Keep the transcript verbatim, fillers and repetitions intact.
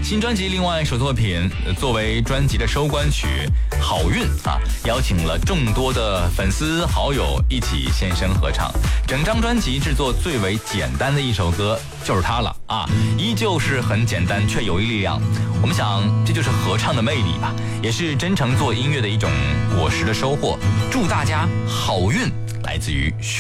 新专辑另外一首作品作为专辑的收官曲《好运》啊，邀请了众多的粉丝好友一起现身合唱。整张专辑制作最为简单的一首歌就是它了啊，依旧是很简单却有力量。我们想这就是合唱的魅力吧，也是真诚做音乐的一种果实的收获。祝大家好运，来自于